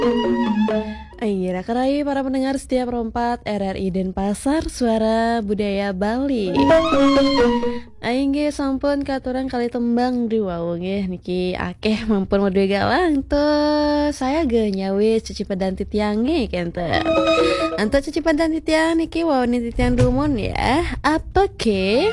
Aira kerai para pendengar setiap perempat RRI Denpasar Suara Budaya Bali. Aingge sampun katurang kali tembang di wau nggih niki akeh mampun modue galang tuh saya ge nyawi cicipadan titiange kente. Anto cicipadan titiang niki wau ni titiang dumon ya. Apa ke?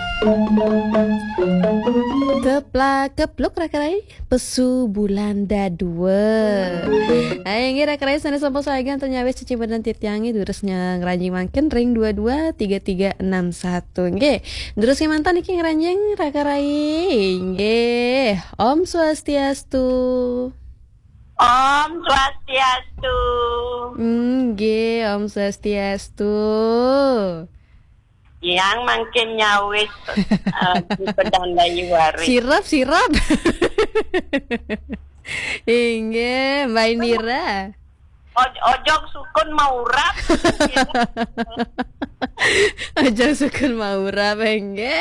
Keplak kepluk rakarai pesu Bulanda 2. Aingge rakarai sana sampo saegan nyawi cicipadan titiange durusnya ngranjing mangken ring 223361 nggih. Terus mantan iki ngranjing rakarai nggih. Om Swastiastu. Om Swastiastu. Nggih, Om Swastiastu. Yang makin nyawis di pedandai wari. Sirap. Nggih, Mbak Indira. Ojok sukun maurap. Ojok sukun maurap nggih.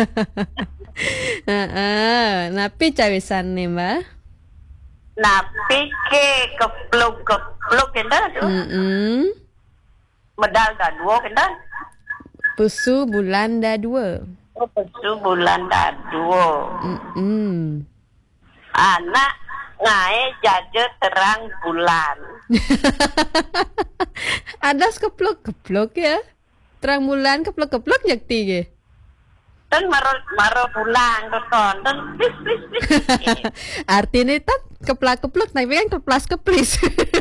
Heeh, napi cawisan nih, Mbak? Napi ke kepluk kena tu. Medal dah 2 kena. Pusu Bulanda 2. Oh, pesu Bulanda 2. Anak ngai jaje terang bulan. Ada keplok ya. Terang bulan keplok jakti ge. Dan maro bulan tonton. Please. Artinya tan keplak tapi kan keplas.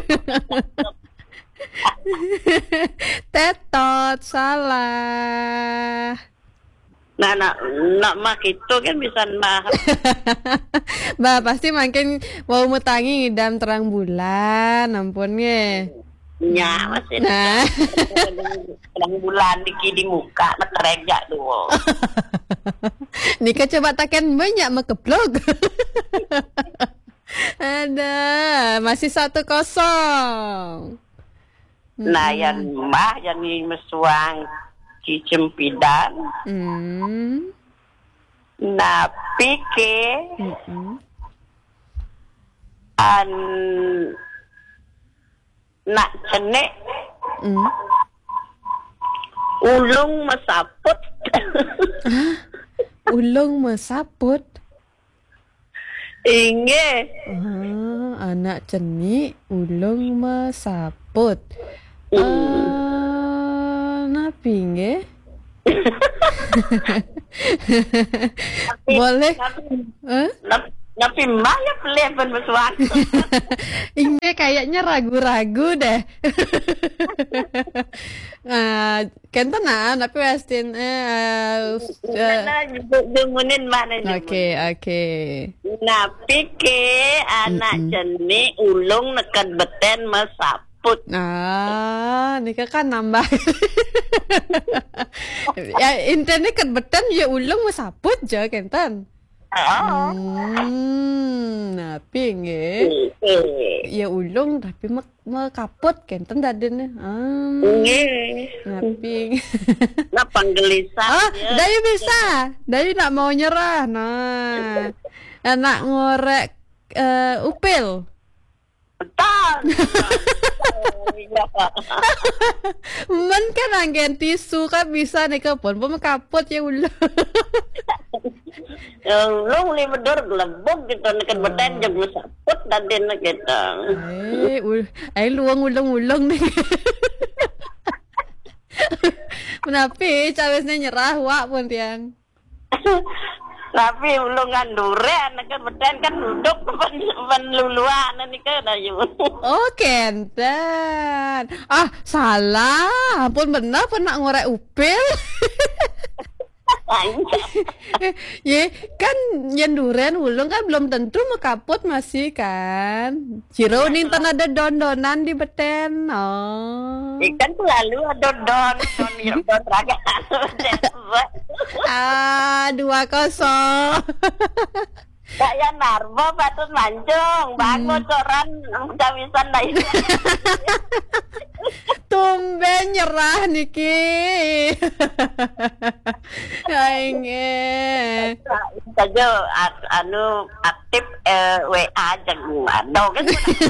Tetot salah. Nak mak itu kan bisa mah. Bah pasti makin mau mutangi ngidam terang bulan, ampunnya. Ya masih. Nah. Terang bulan di muka meterejak dulu. Nika coba taken banyak mekeplok. Ada masih 1-0. Nah yang mbah yang ni mesuang cicempidan. Nah pikir nak cenek ulung mesaput. Ulung mesaput. Inge. Anak ceni ulung mesaput. Napi nge? Boleh? Napi mbah ya peleben mesuang. Inge kayaknya ragu-ragu deh. Kenten tapi westin dengunin mana Oke. Napi ke anak jeni ulung nekat beten mesaput. Nika kan nambah. Ya intinya nekat beten ya ulung mesaput aja kenten. Napi nge? Ya ulung tapi makaput kenten dadene. Napi. Nah panggelisah. Dayu bisa. Dayu nak mau nyerah. Nah. Nak ngorek upil. Betul. Men kan anggen tisu kan bisa nih kapon makaput ya ulung. Ulung li bedur gelembung gitu nekat beten jeung saput dadena gitu. Ai luang ulung nih. Menapi cawesnya nyerah wak pun tiang. Tapi ulungan dure nekat beten kan duduk pan luluan nika da yu. Oh kenten. Salah. Ampun benar pernah ngorek upil. Ye kan yang duren ulung kan belum tentu makaput masih kan. Ciro nintan ada don-donan di beten. Ikan selalu ada don raga. 2-0. Saya narbo patut mancung, bang bocoran cawisan lain. Tung tumben nyerah niki. Ainge. Saja anu aktif WA jagung ado kan.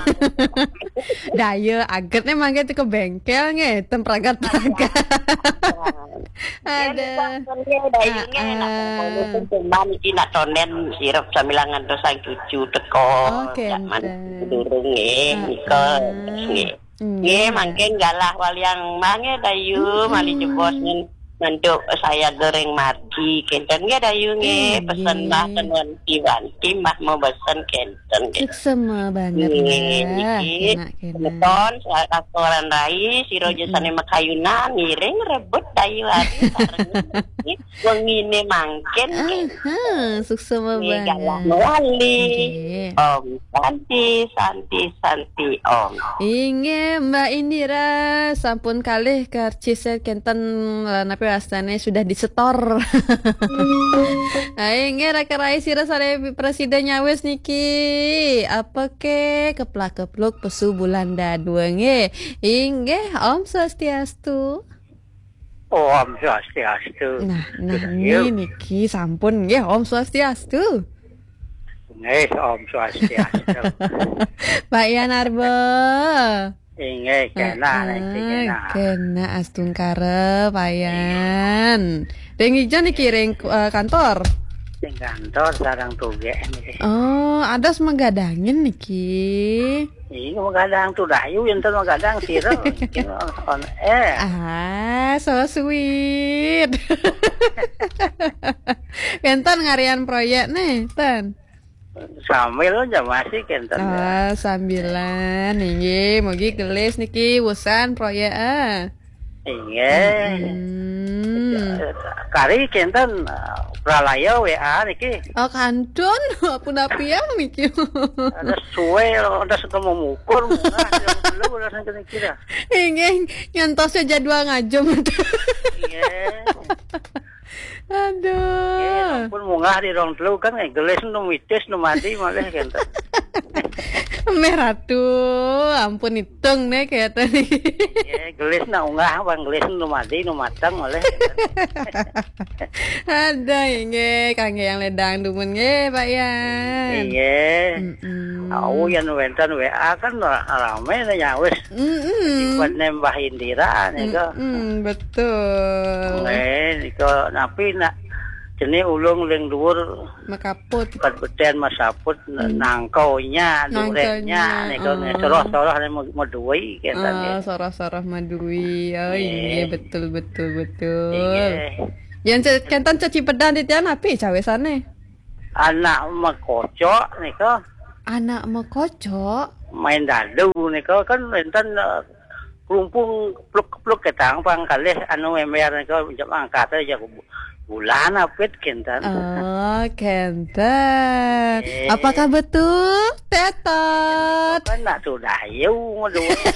Daya agetnya mangga tuh ke bengkel nge, tempragat-pragat. Ada. Cuman iki nak tonen sirup samilangan dosang cucu teko. Zaman durung nika nggih. Nggih mangke galah waliang mange dayu mali jebos manduk saya goreng margi kenten nggih dayu nggih pesen lah tenuan wanti mah mau pesen kenten nggih. Seksema banget ya. Keton sakoran rai siro jesane makayuna miring rebut dayu hari sareng. Wengine mangken suksema banget. Galah wali. Om Santi Om. Inge Mbak Indira sampun kalih karcis kenten napi wastane sudah disetor. Inge raka-rai sira sare presiden nyawes niki. Apa ke keplak-kepluk pesu bulan dadua nge. Inge Om Swastiastu. Om Swastiastu. Nah ini niki sampun nggih Om Swastiastu. Nggih Om Swastiastu. Pak Yanarbo. Inggih kena kena astun kare Pak Yan. Deng ijo niki ring kantor. Ning kantor sareng tuge niki. Oh, ada semegadangin niki. Iya magadang tuh dayu enten magadang sira on air. So sweet. Kenten ngarian proyek nih, Ten. Sambil aja masih kenten. Sambilan niki mugi gelis niki wusan proyek Iya. Kari kenten pralaya WA niki. Oh kantun, pun apiang niki. Ada suwe, ada ketemu mukur, murah, belum udah kena kira. Ingin nyantosnya jadwal ngajum. Iya. Aduh. Ya pun munggah di rong telu kan gelis nu mitis nu mati malah kenten. Meratu, ampun hitung nih kayak tadi. Ya gelis na unggah bang gelis nu mati nu matang malah. Ada inge kangge yang ledang dumun nge Pak Yan. Iya. Aku yang wentan WA kan rame nya wis. Buat nembah Indira nika. Betul. Nika napi nak jenis ulung ling dhuwur makaput bukan beden masaput nangkaunya durenya nika soroh-soroh madui kenten. Soroh-soroh madui. Oh iya betul. Yang kenten caci pedan titian api cawesane. Anak makocok nika. Anak makocok main dadu nika kan enten klumpung pluk-pluk ketang pang kalih anu ember nika jam angkat aja bulan apit kenten. Oh, kenten. Apakah betul, Tetot? Kan nak sudah yuk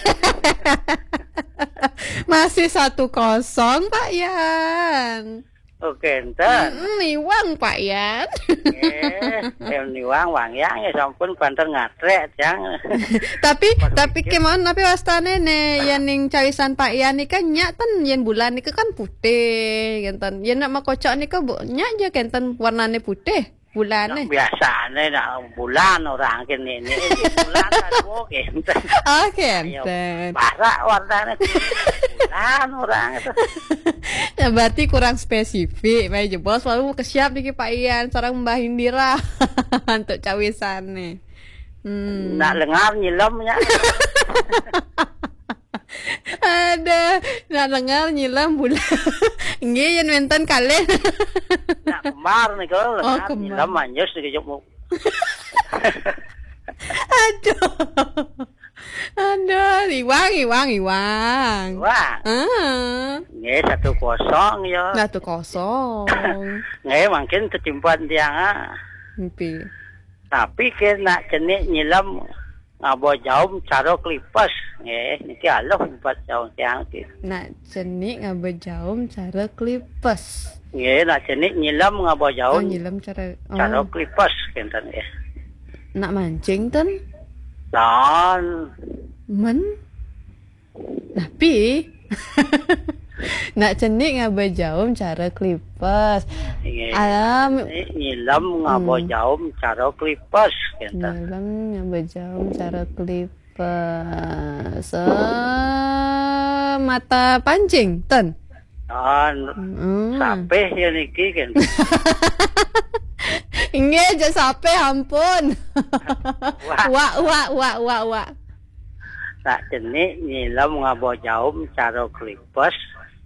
masih 1-0 Pak Yan. Oh, kenten. Niwang Pak Yan. Niwang wangyang ya sampun banter ngatrek jang. tapi kemana tapi wastane ne yang ning cawisan Pak Yan nika nyak ten yen bulan nika kan putih kenten. Yen nak makocok nika bu nyak aja kenten warnane putih bulane. Biasane nak bulan orang kene ini bulan aduh kenten. Oh kenten. Barak warnane bulan orang itu. Ya berarti kurang spesifik. Baik jebos lalu kesiap niki Pak Ian sareng Mbah Indira untuk cawisane. Nak lengar nyilemnya. Ada nak dengar nyilam bulan. Nggih yen wenten kalih. Nak kemar nih kalau lengar nyilam manjus di kejok. Aduh, iwang. Wah. Nggih 1-0 ya. 1-0. Nggih mungkin ketimpan tiang. Mimpi. Tapi kena jenik nyilam ngabo jaum caro klipas. Nggih niki aloh empat jaum tiang iki. Nak jenik ngabo jaum cara klipas. Nggih nak jenik nyilam ngabo jaum. Nyilam cara caro klipas kenten nggih. Nak mancing ten? Dan Men. Tapi Nak cenik ngaba jaum cara klipes. Alam nyilam ngaba jaum cara klipes. Nyilam ngaba jaum cara klipes. Mata pancing, ten. Sampai ya niki kan. Inge aja sampai ampun. Wa. Tak jenik nyilam ngabo jaum cara klipes.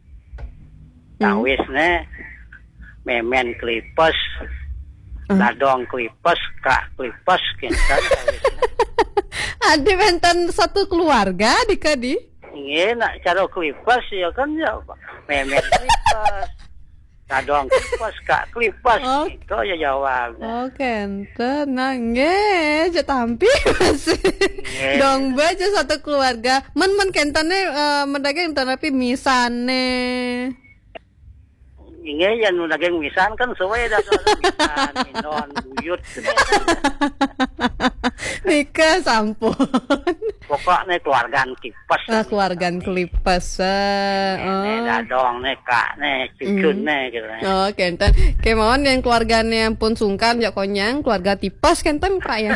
Tawisne memen klipes. Ladong klipes, kak klipes kinten tawisne. Adi benten satu keluarga dikadi. Nggih nak cara klipes ya kan ya memen klipes. Ladong klipes, kak klipes. Itu ya jawab. Kenten nangge aja tampi masih. Dong baca satu keluarga. Men kentane mendagang tapi misane. Inge yang nudageng misan kan sesuai dah misan inon buyut. Nika sampun. Pokoknya keluargaan klipes. Keluargaan klipes. Dadong ne kak ne cucun ne gitu. Kenten. Kemauan yang keluarganya pun sungkan ya konyang keluarga tipes kenten Pak ya.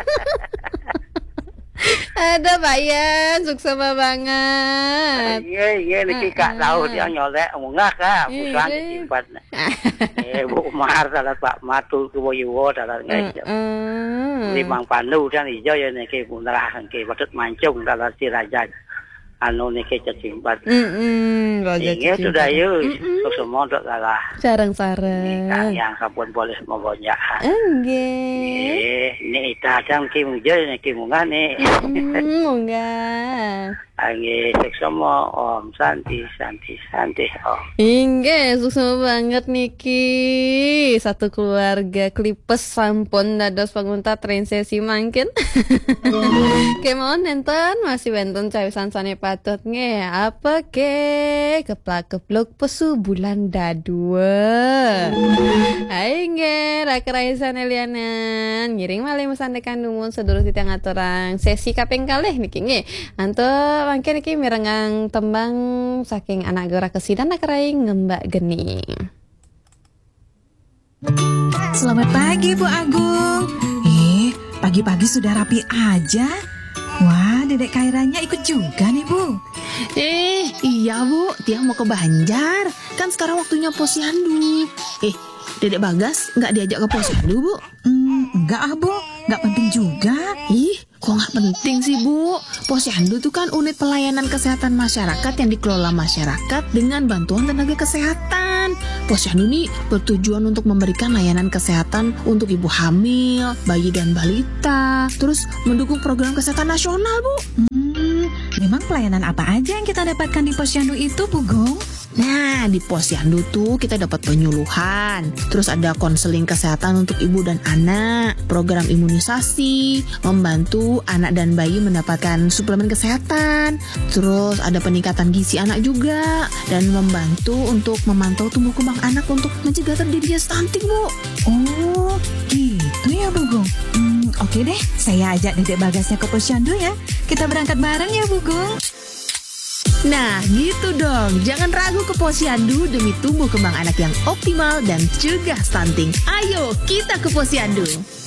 Ada Pak Yan, sukses banget. Iya, niki kak tahu dia nyolek munggah kak, bukan disimpan. Bu Umar dalam Pak Matu Kuboyo dalam ngajak. Limang Pandu dan hijau ya niki mundrah niki patut mancung dalam si raja. Anu niki disimpan. Iya sudah yuk, semua dok kalah. Sarang-sarang. Yang sabun boleh membonyak. Enggak. Ini tajam ki mujur niki munggah nih. Munggah. Angge seksama Om Santi Om. Inge sukses banget niki. Satu keluarga klipes sampun dados pangunta tren sesi mangkin. Kemon nenten masih benten cawisan sane patut nge apa ke keplak-kepluk pesu bulan dadua. Ainge rakeraisan Elianan ngiring malih mesandekan numun sedulur titiang aturang sesi kaping kalih niki nge. Anto mangkin iki mirengang tembang saking anak gora kesidan nakerai ngembak geni. Selamat pagi Bu Agung. Pagi-pagi sudah rapi aja. Wah, Dedek Kairanya ikut juga nih Bu. Iya Bu, Tiang mau ke Banjar. Kan sekarang waktunya posyandu. Dedek Bagas nggak diajak ke posyandu Bu? Enggak Bu, nggak penting juga. Kok nggak penting sih Bu? Posyandu itu kan unit pelayanan kesehatan masyarakat yang dikelola masyarakat dengan bantuan tenaga kesehatan. Posyandu ini bertujuan untuk memberikan layanan kesehatan untuk ibu hamil, bayi dan balita, terus mendukung program kesehatan nasional Bu. Memang pelayanan apa aja yang kita dapatkan di posyandu itu Bu Gong? Nah, di posyandu tuh kita dapat penyuluhan, terus ada konseling kesehatan untuk ibu dan anak, program imunisasi, membantu anak dan bayi mendapatkan suplemen kesehatan, terus ada peningkatan gizi anak juga, dan membantu untuk memantau tumbuh kembang anak untuk mencegah terjadinya stunting Bu. Oh, gitu ya Bu Gong. Oke deh, saya ajak Dedek Bagasnya ke posyandu ya. Kita berangkat bareng ya Bu Gong. Nah, gitu dong. Jangan ragu ke posyandu demi tumbuh kembang anak yang optimal dan cegah stunting. Ayo, kita ke posyandu.